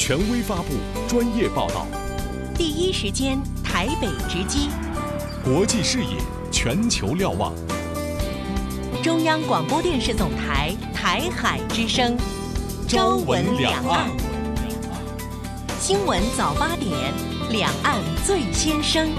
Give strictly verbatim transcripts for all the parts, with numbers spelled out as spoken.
权威发布，专业报道， 第一时间台北直击， 国际视野，全球瞭望。 中央广播电视总台台海之声，朝闻两岸。新闻早八点，两岸最先声。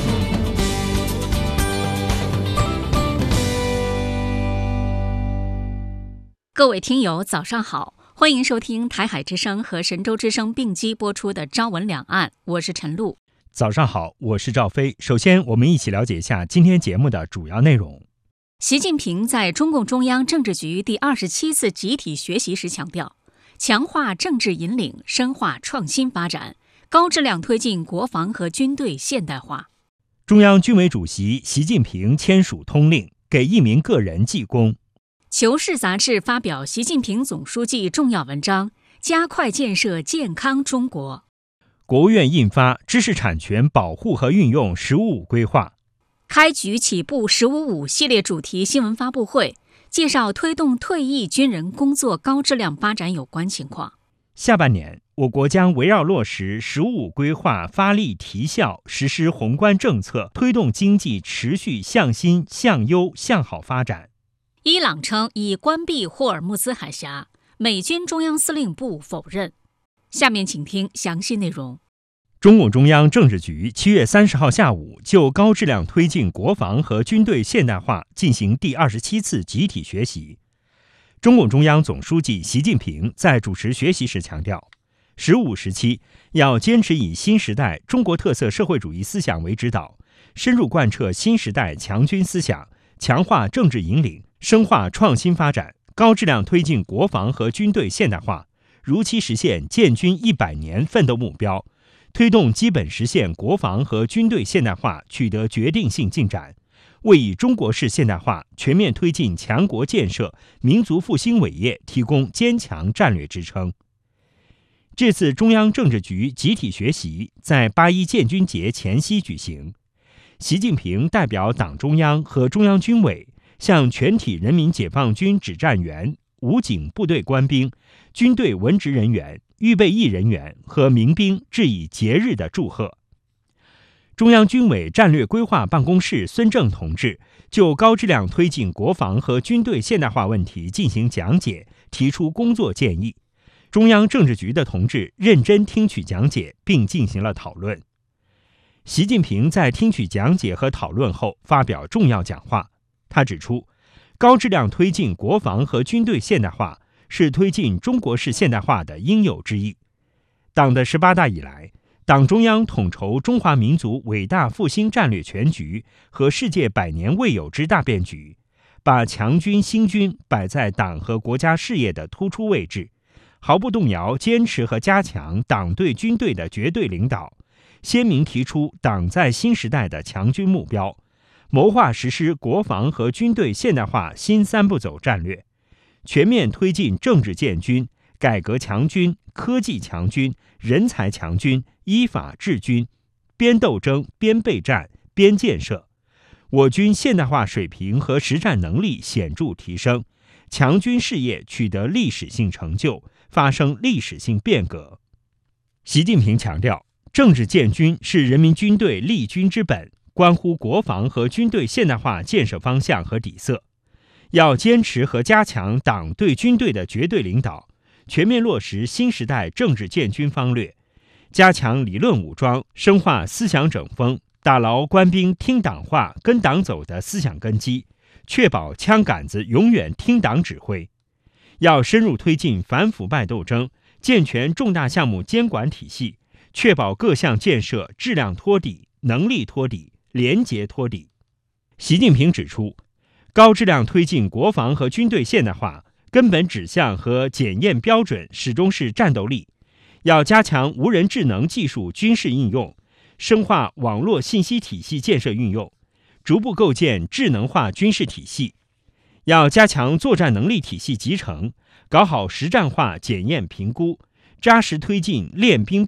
各位听友早上好，欢迎收听台海之声和神州之声并机播出的朝闻两岸，我是陈露。 早上好，我是赵飞。首先我们一起了解一下今天节目的主要内容。 习近平在中共中央政治局第二十七次集体学习时强调，强化政治引领，深化创新发展，高质量推进国防和军队现代化。 中央军委主席习近平签署通令，给一名个人记功。 求是杂志发表习近平总书记重要文章，加快建设健康中国。 国务院印发知识产权保护和运用“十五五”规划。 开局起步“十五五”系列主题新闻发布会，介绍推动退役军人工作高质量发展有关情况。 下半年，我国将围绕落实“十五五”规划，发力提效，实施宏观政策，推动经济持续向新、向优、向好发展。 伊朗称已关闭霍尔木兹海峡，美军中央司令部否认。下面请听详细内容。 中共中央政治局七月三十号下午就高质量推进国防和军队现代化进行第二十七次集体学习。中共中央总书记习近平在主持学习时强调，十五时期要坚持以新时代中国特色社会主义思想为指导，深入贯彻新时代强军思想，强化政治引领，深化创新发展，高质量推进国防和军队现代化，如期实现建军一百年奋斗目标，推动基本实现国防和军队现代化取得决定性进展，为以中国式现代化全面推进强国建设、民族复兴伟业提供坚强战略支撑。这次中央政治局集体学习在八一建军节前夕举行，习近平代表党中央和中央军委向全体人民解放军指战员、武警部队官兵、军队文职人员、预备役人员和民兵致以节日的祝贺。中央军委战略规划办公室孙正同志就高质量推进国防和军队现代化问题进行讲解，提出工作建议。中央政治局的同志认真听取讲解，并进行了讨论。习近平在听取讲解和讨论后发表重要讲话。他指出，高质量推进国防和军队现代化是推进中国式现代化的应有之义。党的十八大以来，党中央统筹中华民族伟大复兴战略全局和世界百年未有之大变局，把强军兴军摆在党和国家事业的突出位置，毫不动摇坚持和加强党对军队的绝对领导，鲜明提出党在新时代的强军目标，谋划实施国防和军队现代化新三步走战略，全面推进政治建军、改革强军、科技强军、人才强军、依法治军，边斗争边备战边建设。我军现代化水平和实战能力显著提升，强军事业取得历史性成就，发生历史性变革。习近平强调，政治建军是人民军队立军之本，关乎国防和军队现代化建设方向和底色，要坚持和加强党对军队的绝对领导，全面落实新时代政治建军方略，加强理论武装，深化思想整风，打牢官兵听党话、跟党走的思想根基，确保枪杆子永远听党指挥。要深入推进反腐败斗争，健全重大项目监管体系，确保各项建设质量托底、能力托底、廉洁托底。习近平指出，高质量推进国防和军队现代化，根本指向和检验标准始终是战斗力。要加强无人智能技术军事应用，深化网络信息体系建设运用，逐步构建智能化军事体系。要加强作战能力体系集成，搞好实战化检验评估，扎实推进练兵